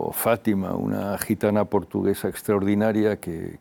o Fátima, una gitana portuguesa extraordinaria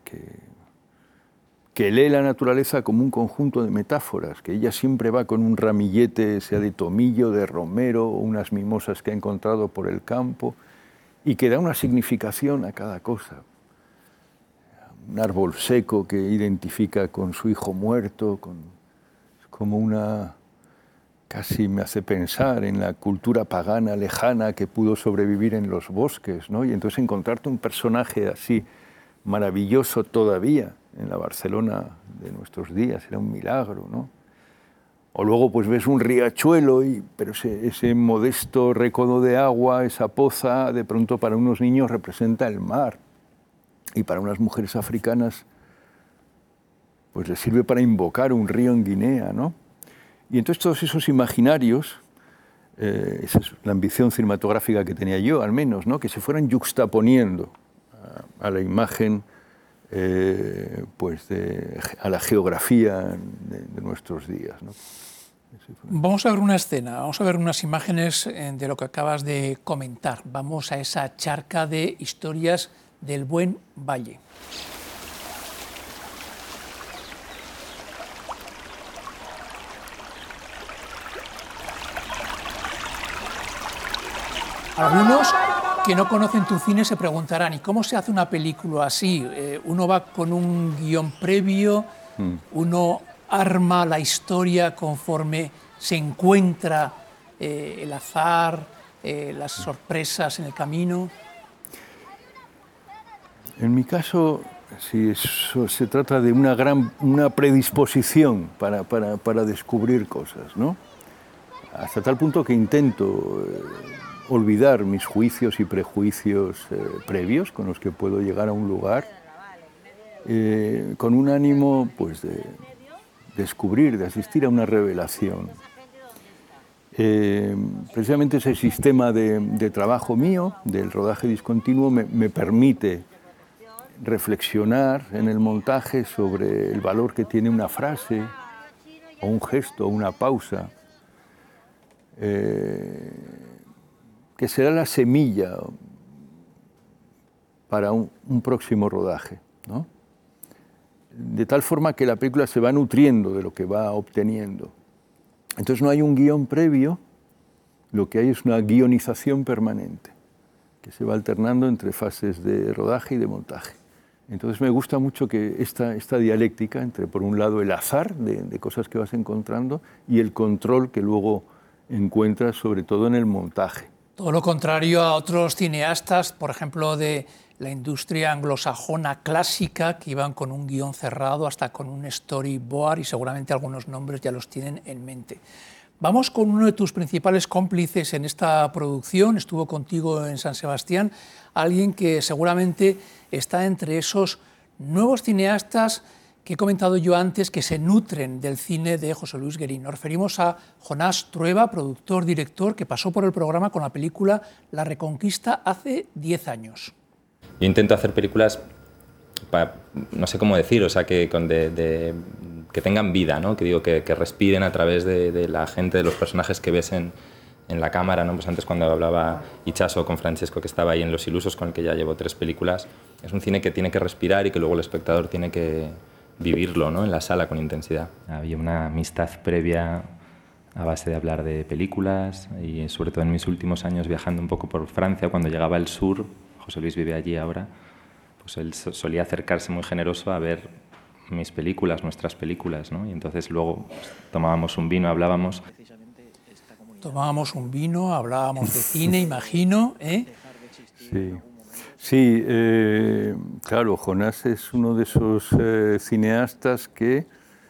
que lee la naturaleza como un conjunto de metáforas, que ella siempre va con un ramillete, sea de tomillo, de romero, o unas mimosas que ha encontrado por el campo, y que da una significación a cada cosa. Un árbol seco que identifica con su hijo muerto, como una... Casi me hace pensar en la cultura pagana lejana que pudo sobrevivir en los bosques, ¿no? Y entonces encontrarte un personaje así maravilloso todavía en la Barcelona de nuestros días era un milagro, ¿no? O luego pues ves un riachuelo, pero ese modesto recodo de agua, esa poza, de pronto para unos niños representa el mar. Y para unas mujeres africanas pues les sirve para invocar un río en Guinea, ¿no? Y entonces todos esos imaginarios, esa es la ambición cinematográfica que tenía yo, al menos, ¿no? Que se fueran yuxtaponiendo a la imagen, pues a la geografía de nuestros días, ¿no? Vamos a ver una escena, vamos a ver unas imágenes de lo que acabas de comentar. Vamos a esa charca de historias del Buen Valle. Algunos que no conocen tu cine se preguntarán, ¿y cómo se hace una película así? Uno va con un guión previo, uno arma la historia conforme se encuentra el azar, las sorpresas en el camino. En mi caso, sí, se trata de una predisposición para descubrir cosas, ¿no? Hasta tal punto que intento olvidar mis juicios y prejuicios previos con los que puedo llegar a un lugar, con un ánimo pues, de descubrir, de asistir a una revelación. Precisamente ese sistema de trabajo mío, del rodaje discontinuo, me permite reflexionar en el montaje sobre el valor que tiene una frase, o un gesto, o una pausa, que será la semilla para un próximo rodaje, ¿no? De tal forma que la película se va nutriendo de lo que va obteniendo. Entonces no hay un guión previo, lo que hay es una guionización permanente, que se va alternando entre fases de rodaje y de montaje. Entonces me gusta mucho que esta dialéctica entre, por un lado, el azar de cosas que vas encontrando y el control que luego encuentras, sobre todo en el montaje. Todo lo contrario a otros cineastas, por ejemplo, de la industria anglosajona clásica, que iban con un guión cerrado, hasta con un storyboard, y seguramente algunos nombres ya los tienen en mente. Vamos con uno de tus principales cómplices en esta producción, estuvo contigo en San Sebastián, alguien que seguramente está entre esos nuevos cineastas que he comentado yo antes, que se nutren del cine de José Luis Guerín. Nos referimos a Jonás Trueba, productor, director, que pasó por el programa con la película La Reconquista hace 10 años. Yo intento hacer películas, no sé cómo decir, o sea, que tengan vida, ¿no? Que respiren a través de la gente, de los personajes que ves en la cámara, ¿no? Pues antes cuando hablaba Itxaso con Francesco, que estaba ahí en Los Ilusos, con el que ya llevo 3 películas, es un cine que tiene que respirar y que luego el espectador tiene que vivirlo, ¿no? En la sala con intensidad. Había una amistad previa a base de hablar de películas y sobre todo en mis últimos años viajando un poco por Francia, cuando llegaba al sur, José Luis vive allí ahora, pues él solía acercarse muy generoso a ver mis películas, nuestras películas, ¿no? Y entonces luego pues, tomábamos un vino, hablábamos. Tomábamos un vino, hablábamos de cine, imagino, ¿eh? Sí. Sí, claro, Jonás es uno de esos cineastas que,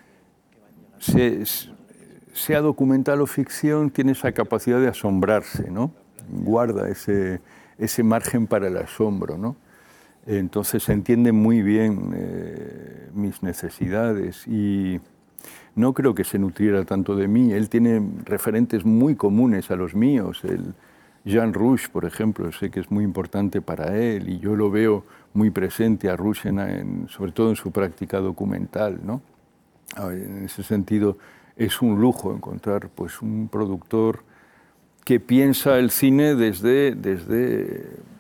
sea documental o ficción, tiene esa capacidad de asombrarse, ¿no? Guarda ese margen para el asombro, ¿no? Entonces entiende muy bien mis necesidades y no creo que se nutriera tanto de mí. Él tiene referentes muy comunes a los míos. Jean Rouch, por ejemplo, sé que es muy importante para él y yo lo veo muy presente a Rouch, sobre todo en su práctica documental, ¿no? En ese sentido, es un lujo encontrar pues, un productor que piensa el cine desde